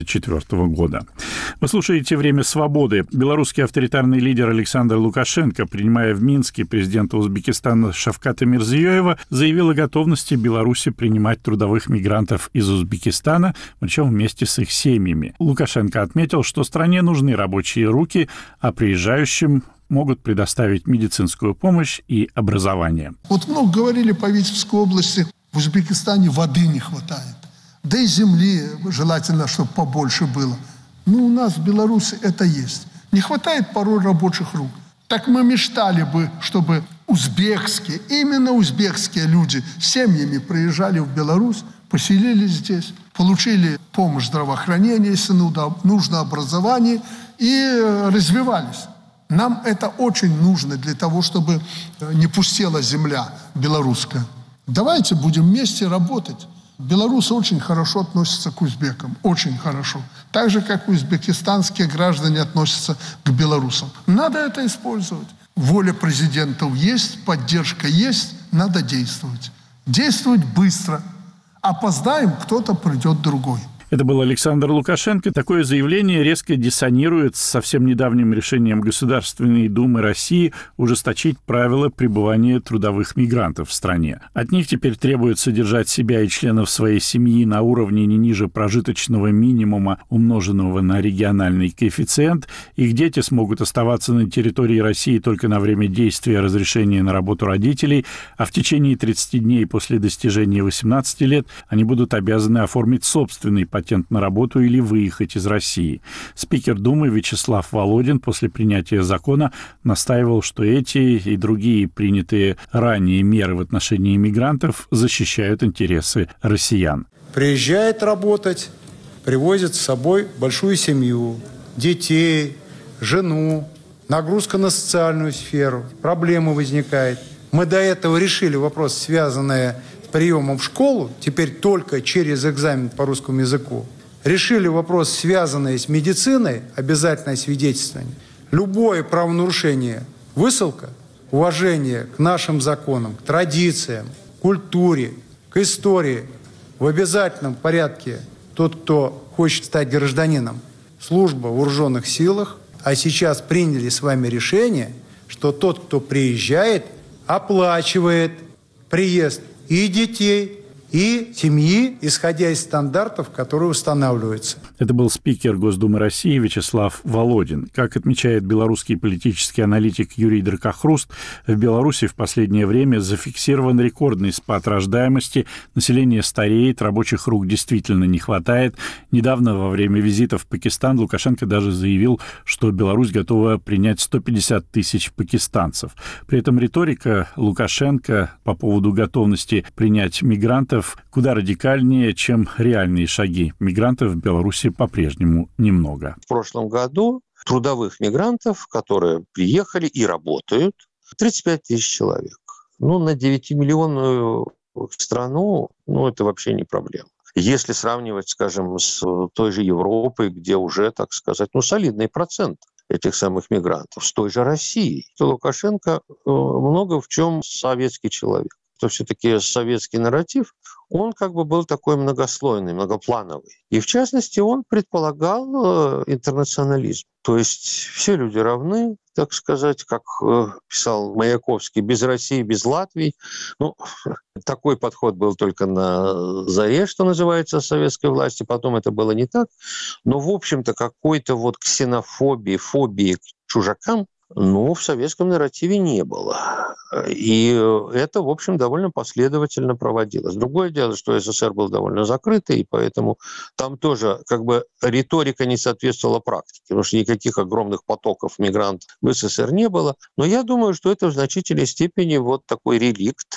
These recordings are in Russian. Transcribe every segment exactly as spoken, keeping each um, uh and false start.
четвёртого года. Вы слушаете «Время свободы». Белорусский авторитарный лидер Александр Лукашенко, принимая в Минске президента Узбекистана Шавката Мирзиёева, заявил о готовности Беларуси принимать трудовых мигрантов из Узбекистана, причем вместе с их семьями. Лукашенко отметил, что стране нужны рабочие руки, а приезжающим могут предоставить медицинскую помощь и образование. Вот много говорили по Витебской области, в Узбекистане воды не хватает. Да и земли желательно, чтобы побольше было. Ну, у нас в Беларуси это есть. Не хватает порой рабочих рук. Так мы мечтали бы, чтобы узбекские, именно узбекские люди с семьями приезжали в Беларусь, поселились здесь, получили помощь здравоохранения, если нужно образование, и развивались. Нам это очень нужно для того, чтобы не пустела земля белорусская. Давайте будем вместе работать. Белорусы очень хорошо относятся к узбекам, очень хорошо. Так же, как узбекистанские граждане относятся к белорусам. Надо это использовать. Воля президентов есть, поддержка есть, надо действовать. Действовать быстро. Опоздаем, кто-то придет другой. Это был Александр Лукашенко. Такое заявление резко диссонирует с совсем недавним решением Государственной Думы России ужесточить правила пребывания трудовых мигрантов в стране. От них теперь требуют содержать себя и членов своей семьи на уровне не ниже прожиточного минимума, умноженного на региональный коэффициент. Их дети смогут оставаться на территории России только на время действия разрешения на работу родителей, а в течение тридцати дней после достижения восемнадцати лет они будут обязаны оформить собственный патент патент на работу или выехать из России. Спикер Думы Вячеслав Володин после принятия закона настаивал, что эти и другие принятые ранее меры в отношении мигрантов защищают интересы россиян. Приезжает работать, привозит с собой большую семью, детей, жену, нагрузка на социальную сферу, проблема возникает. Мы до этого решили вопрос, связанный приемом в школу, теперь только через экзамен по русскому языку. Решили вопрос, связанный с медициной, обязательное свидетельствование. Любое правонарушение, высылка, уважение к нашим законам, к традициям, к культуре, к истории. В обязательном порядке тот, кто хочет стать гражданином, служба в вооруженных силах, а сейчас приняли с вами решение, что тот, кто приезжает, оплачивает приезд и детей, и семьи, исходя из стандартов, которые устанавливаются. Это был спикер Госдумы России Вячеслав Володин. Как отмечает белорусский политический аналитик Юрий Дракохруст, в Беларуси в последнее время зафиксирован рекордный спад рождаемости, население стареет, рабочих рук действительно не хватает. Недавно во время визита в Пакистан Лукашенко даже заявил, что Беларусь готова принять сто пятьдесят тысяч пакистанцев. При этом риторика Лукашенко по поводу готовности принять мигрантов куда радикальнее, чем реальные шаги. Мигрантов в Беларуси по-прежнему немного. В прошлом году трудовых мигрантов, которые приехали и работают, тридцать пять тысяч человек. Ну, на девятимиллионную страну, ну, это вообще не проблема. Если сравнивать, скажем, с той же Европой, где уже, так сказать, ну, солидный процент этих самых мигрантов, с той же Россией, то Лукашенко много в чем советский человек. То все-таки советский нарратив, он как бы был такой многослойный, многоплановый. И в частности, он предполагал интернационализм. То есть все люди равны, так сказать, как писал Маяковский, без России, без Латвии. Ну, такой подход был только на заре, что называется, советской власти. Потом это было не так. Но, в общем-то, какой-то вот ксенофобии, фобии к чужакам, ну, в советском нарративе не было. И это, в общем, довольно последовательно проводилось. Другое дело, что СССР был довольно закрытый, и поэтому там тоже как бы риторика не соответствовала практике, потому что никаких огромных потоков мигрантов в СССР не было. Но я думаю, что это в значительной степени вот такой реликт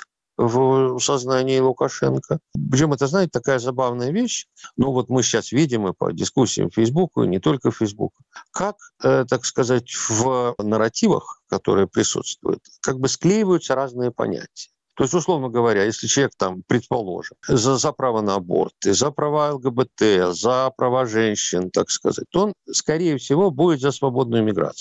в сознании Лукашенко. Причем это, знаете, такая забавная вещь. Ну вот мы сейчас видим и по дискуссиям в Фейсбуку, и не только в Фейсбуку, как, э, так сказать, в нарративах, которые присутствуют, как бы склеиваются разные понятия. То есть, условно говоря, если человек, там, предположим, за, за право на аборт, за права ЛГБТ, за права женщин, так сказать, то он, скорее всего, будет за свободную миграцию.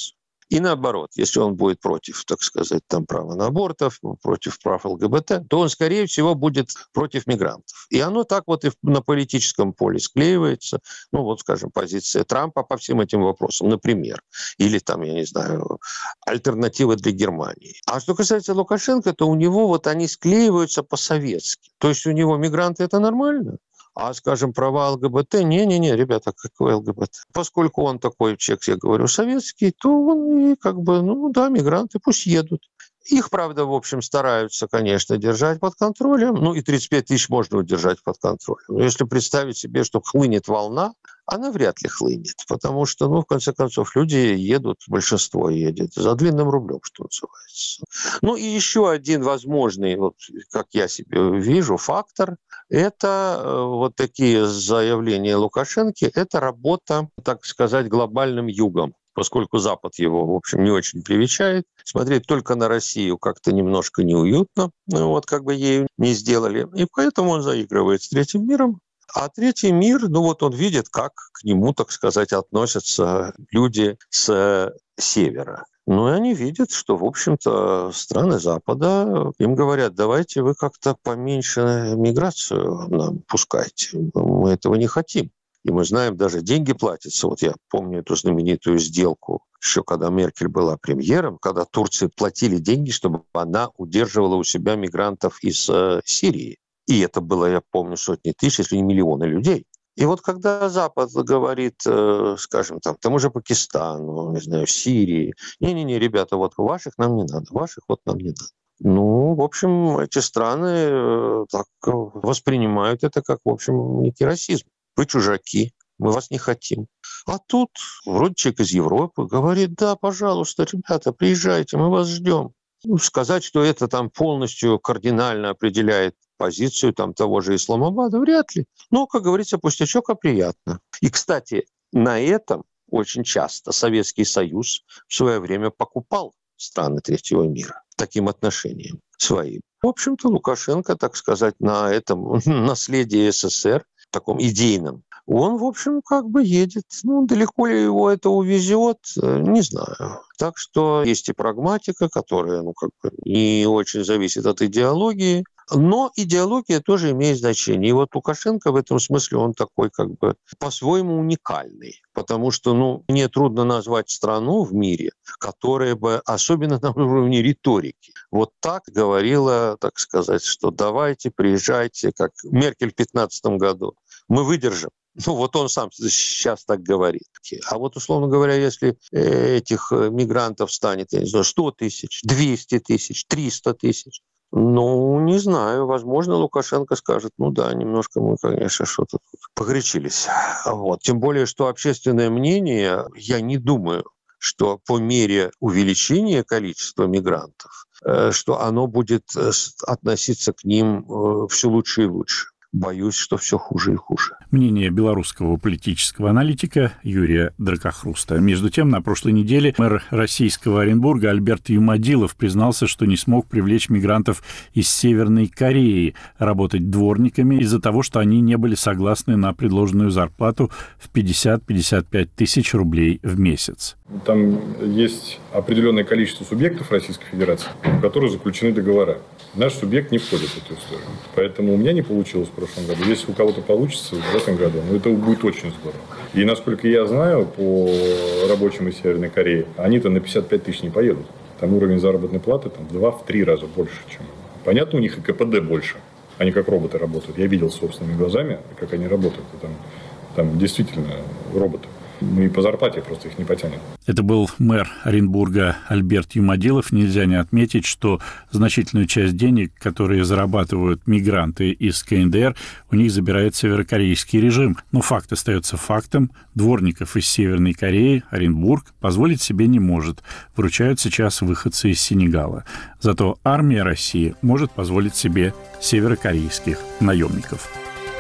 И наоборот, если он будет против, так сказать, там, права на абортов, против прав ЛГБТ, то он, скорее всего, будет против мигрантов. И оно так вот и на политическом поле склеивается. Ну, вот, скажем, позиция Трампа по всем этим вопросам, например. Или там, я не знаю, альтернатива для Германии. А что касается Лукашенко, то у него вот они склеиваются по-советски. То есть у него мигранты – это нормально. А, скажем, права ЛГБТ, не-не-не, ребята, какой ЛГБТ? Поскольку он такой человек, я говорю, советский, то он и как бы, ну да, мигранты пусть едут. Их, правда, в общем, стараются, конечно, держать под контролем. Ну, и тридцать пять тысяч можно удержать под контролем. Но если представить себе, что хлынет волна, она вряд ли хлынет. Потому что, ну, в конце концов, люди едут, большинство едет за длинным рублем, что называется. Ну, и еще один возможный, вот, как я себе вижу, фактор – это вот такие заявления Лукашенко, это работа, так сказать, глобальным югом. Поскольку Запад его, в общем, не очень привечает. Смотреть только на Россию как-то немножко неуютно, вот как бы ею не сделали. И поэтому он заигрывает с третьим миром. А третий мир, ну вот он видит, как к нему, так сказать, относятся люди с севера. Ну и они видят, что, в общем-то, страны Запада им говорят, давайте вы как-то поменьше миграцию нам пускайте. Мы этого не хотим. И мы знаем, даже деньги платятся. Вот я помню эту знаменитую сделку, еще когда Меркель была премьером, когда Турции платили деньги, чтобы она удерживала у себя мигрантов из э, Сирии. И это было, я помню, сотни тысяч, если не миллионы людей. И вот когда Запад говорит, э, скажем, там, тому же Пакистану, не знаю, Сирии, не-не-не, ребята, вот ваших нам не надо, ваших вот нам не надо. Ну, в общем, эти страны э, так воспринимают это как, в общем, некий расизм. Вы чужаки, мы вас не хотим. А тут вроде человек из Европы говорит, да, пожалуйста, ребята, приезжайте, мы вас ждем. Ну, сказать, что это там полностью кардинально определяет позицию там, того же Исламабада, вряд ли. Но, как говорится, пустячок, а приятно. И, кстати, на этом очень часто Советский Союз в свое время покупал страны третьего мира таким отношением своим. В общем-то, Лукашенко, так сказать, на этом наследии СССР, таком идейном, он, в общем, как бы едет. Ну, далеко ли его это увезет, не знаю. Так что есть и прагматика, которая, ну, как бы не очень зависит от идеологии, но идеология тоже имеет значение. И вот Лукашенко в этом смысле, он такой как бы по-своему уникальный, потому что, ну, мне трудно назвать страну в мире, которая бы, особенно на уровне риторики, вот так говорила, так сказать, что давайте, приезжайте, как Меркель в пятнадцатом году. Мы выдержим. Ну, вот он сам сейчас так говорит. А вот, условно говоря, если этих мигрантов станет, я не знаю, сто тысяч, двести тысяч, триста тысяч, ну, не знаю, возможно, Лукашенко скажет, ну да, немножко мы, конечно, что-то тут погорячились. Вот. Тем более, что общественное мнение, я не думаю, что по мере увеличения количества мигрантов, что оно будет относиться к ним все лучше и лучше. Боюсь, что все хуже и хуже. Мнение белорусского политического аналитика Юрия Дракохруста. Между тем, на прошлой неделе мэр российского Оренбурга Альберт Юмадилов признался, что не смог привлечь мигрантов из Северной Кореи работать дворниками из-за того, что они не были согласны на предложенную зарплату в пятьдесят - пятьдесят пять тысяч рублей в месяц. Там есть определенное количество субъектов Российской Федерации, у которых заключены договора. Наш субъект не входит в эту историю. Поэтому у меня не получилось в прошлом году. Если у кого-то получится в этом году, ну, это будет очень здорово. И, насколько я знаю, по рабочим из Северной Кореи, они-то на пятьдесят пять тысяч не поедут. Там уровень заработной платы там, в два-три раза больше, чем... Понятно, у них и КПД больше. Они как роботы работают. Я видел собственными глазами, как они работают. Там, там действительно роботы. Ну и по зарплате просто их не потянет. Это был мэр Оренбурга Альберт Юмадилов. Нельзя не отметить, что значительную часть денег, которые зарабатывают мигранты из КНДР, у них забирает северокорейский режим. Но факт остается фактом. Дворников из Северной Кореи Оренбург позволить себе не может. Выручают сейчас выходцы из Сенегала. Зато армия России может позволить себе северокорейских наемников.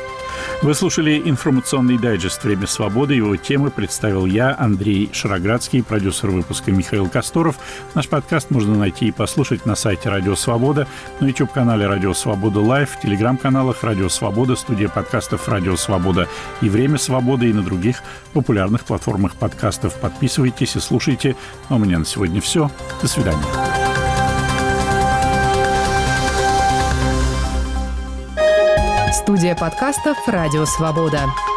Вы слушали информационный дайджест «Время свободы». Его темы представил я, Андрей Шароградский, продюсер выпуска Михаил Косторов. Наш подкаст можно найти и послушать на сайте «Радио Свобода», на YouTube-канале «Радио Свобода Лайв», в телеграм-каналах «Радио Свобода», студия подкастов «Радио Свобода» и «Время свободы» и на других популярных платформах подкастов. Подписывайтесь и слушайте. А у меня на сегодня все. До свидания. Студия подкастов «Радио Свобода».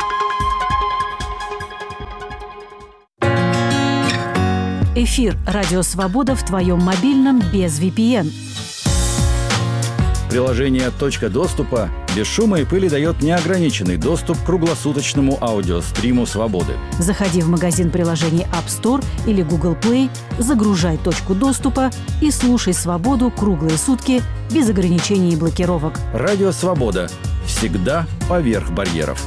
Эфир «Радио Свобода» в твоем мобильном без ви пи эн. Приложение «Точка доступа» без шума и пыли дает неограниченный доступ к круглосуточному аудиостриму «Свободы». Заходи в магазин приложений App Store или Google Play, загружай «Точку доступа» и слушай «Свободу» круглые сутки без ограничений и блокировок. «Радио Свобода». Всегда поверх барьеров.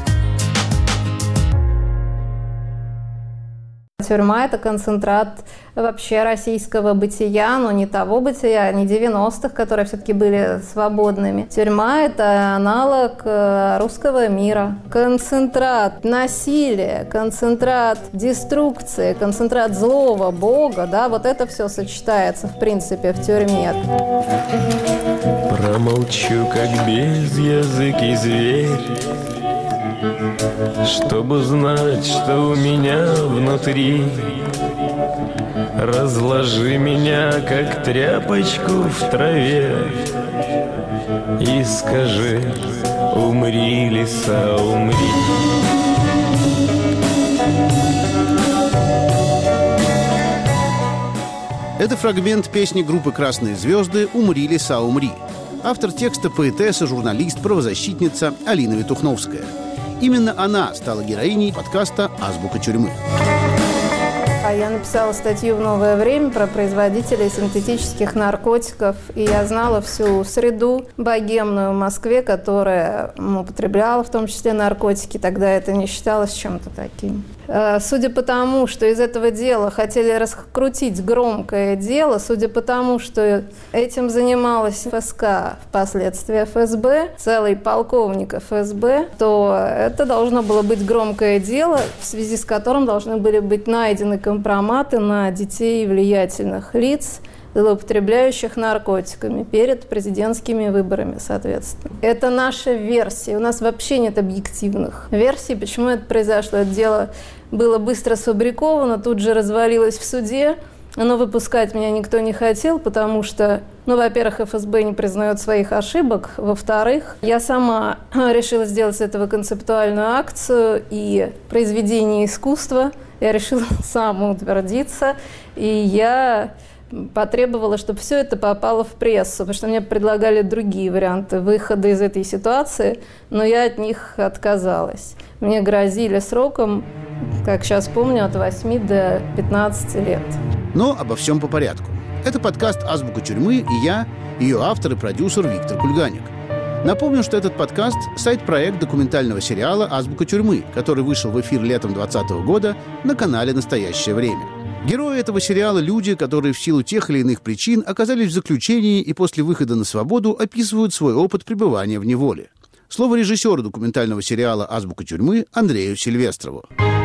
Тюрьма – это концентрат вообще российского бытия, но не того бытия, не девяностых, которые все-таки были свободными. Тюрьма – это аналог русского мира. Концентрат насилия, концентрат деструкции, концентрат злого Бога, да, вот это все сочетается, в принципе, в тюрьме. Промолчу, как безязыкий зверь, чтобы знать, что у меня внутри. Разложи меня, как тряпочку в траве, и скажи: умри, лиса, умри. Это фрагмент песни группы «Красные звезды» «Умри, лиса, умри». Автор текста — поэтесса, журналист, правозащитница Алина Ветухновская. Именно она стала героиней подкаста «Азбука тюрьмы». Я написала статью в «Новое время» про производителей синтетических наркотиков, и я знала всю среду богемную в Москве, которая употребляла в том числе наркотики. Тогда это не считалось чем-то таким. Судя по тому, что из этого дела хотели раскрутить громкое дело, судя по тому, что этим занималась эф эс ка, впоследствии эф эс бэ, целый полковник эф эс бэ, то это должно было быть громкое дело, в связи с которым должны были быть найдены компроматы на детей влиятельных лиц, злоупотребляющих наркотиками перед президентскими выборами, соответственно. Это наша версия. У нас вообще нет объективных версий, почему это произошло. Это дело было быстро сфабриковано, тут же развалилось в суде, но выпускать меня никто не хотел, потому что, ну, во-первых, эф эс бэ не признает своих ошибок, во-вторых, я сама решила сделать с этого концептуальную акцию и произведение искусства. Я решила самоутвердиться, и я потребовала, чтобы все это попало в прессу, потому что мне предлагали другие варианты выхода из этой ситуации, но я от них отказалась. Мне грозили сроком, как сейчас помню, от восьми до пятнадцати лет. Но обо всем по порядку. Это подкаст «Азбука тюрьмы» и я, ее автор и продюсер Виктор Кульганик. Напомню, что этот подкаст – сайт-проект документального сериала «Азбука тюрьмы», который вышел в эфир летом двадцатого года на канале «Настоящее время». Герои этого сериала – люди, которые в силу тех или иных причин оказались в заключении и после выхода на свободу описывают свой опыт пребывания в неволе. Слово режиссеру документального сериала «Азбука тюрьмы» Андрею Сильвестрову.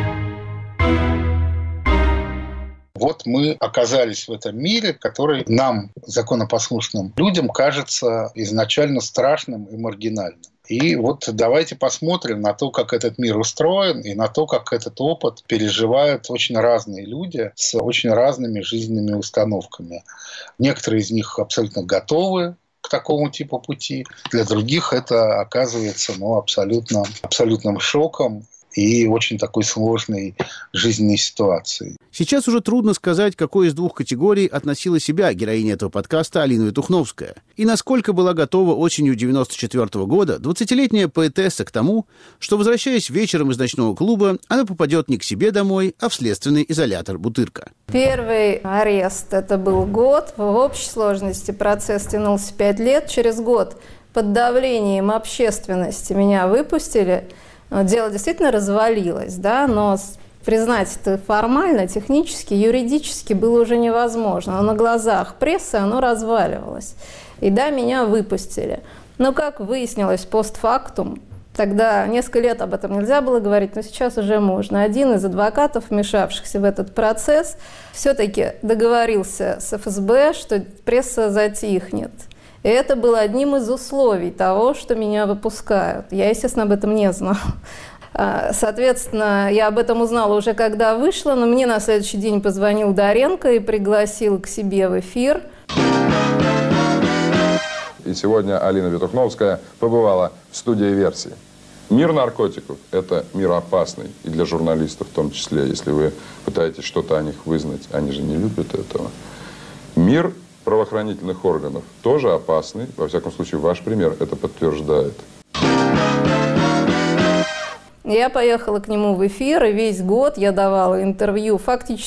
Вот мы оказались в этом мире, который нам, законопослушным людям, кажется изначально страшным и маргинальным. И вот давайте посмотрим на то, как этот мир устроен, и на то, как этот опыт переживают очень разные люди с очень разными жизненными установками. Некоторые из них абсолютно готовы к такому типу пути, для других это оказывается ну, абсолютно, абсолютным шоком и очень такой сложной жизненной ситуацией. Сейчас уже трудно сказать, какой из двух категорий относила себя героиня этого подкаста Алина Ветухновская, и насколько была готова осенью девяносто четвёртого года двадцатилетняя поэтесса к тому, что, возвращаясь вечером из ночного клуба, она попадет не к себе домой, а в следственный изолятор Бутырка. Первый арест – это был год. В общей сложности процесс тянулся пять лет. Через год под давлением общественности меня выпустили. Дело действительно развалилось, да, но признать это формально, технически, юридически было уже невозможно. Но на глазах прессы оно разваливалось. И да, меня выпустили. Но, как выяснилось постфактум, Тогда несколько лет об этом нельзя было говорить, но сейчас уже можно. Один из адвокатов, вмешавшихся в этот процесс, все-таки договорился с эф эс бэ, что пресса затихнет. И это было одним из условий того, что меня выпускают. Я, естественно, об этом не знала. Соответственно, я об этом узнала уже когда вышла, но мне на следующий день позвонил Доренко и пригласил к себе в эфир. И сегодня Алина Ветухновская побывала в студии «Версии». Мир наркотиков – это мир опасный, и для журналистов в том числе, если вы пытаетесь что-то о них вызнать, они же не любят этого. Мир правоохранительных органов тоже опасный, во всяком случае, ваш пример это подтверждает. Я поехала к нему в эфир, и весь год я давала интервью фактически